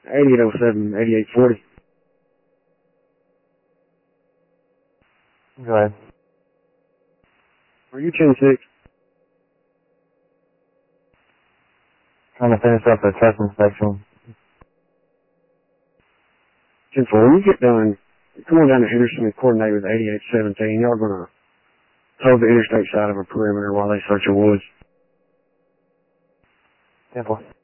8807, 8840. Go ahead. Are you 10-6? Trying to finish up the test inspection. 10-4, when you get done, come on down to Henderson and coordinate with 8817. Y'all gonna hold the interstate side of a perimeter while they search the woods. 10-4.